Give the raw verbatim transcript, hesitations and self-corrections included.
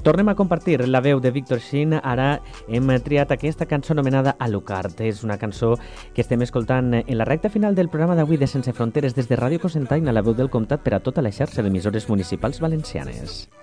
Tornem a compartir la veu de Víctor Shin. Ara hem triat aquesta cançó anomenada Alucard. És una cançó que estem escoltant en la recta final del programa d'avui de Sense Fronteres des de Ràdio Cocentaina, la veu del comtat per a tota la xarxa d'emissores municipals valencianes.